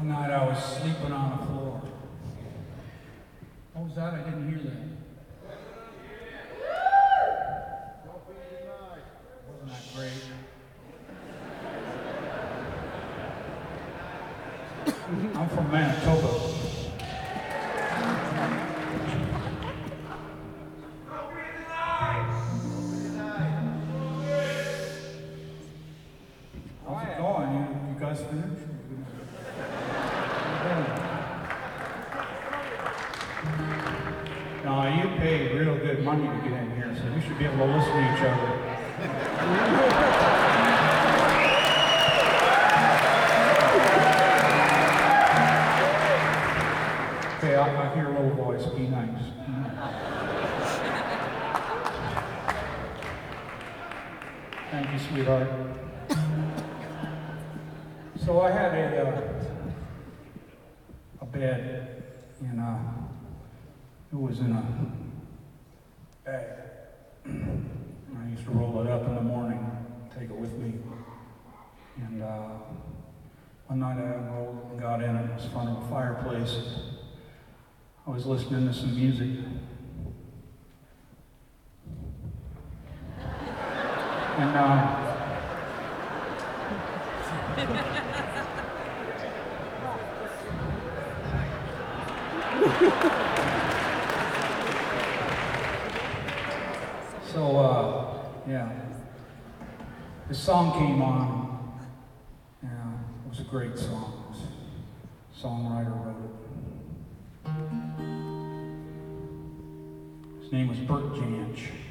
Night I was sleeping on the floor. What was that? I didn't hear that. Wasn't that great? I'm from Manitoba. How's it going? You guys finished? No, you pay real good money to get in here, so we should be able to listen to each other. Okay, I hear a little voice. Be nice. Thank you, sweetheart. So I had a bed in it was in a bag. I used to roll it up in the morning, take it with me. And one night I rolled and got in it. It was in front of a fireplace. I was listening to some music. And so, yeah, this song came on. Yeah, it was a great song. Songwriter wrote it. His name was Bert Jansch.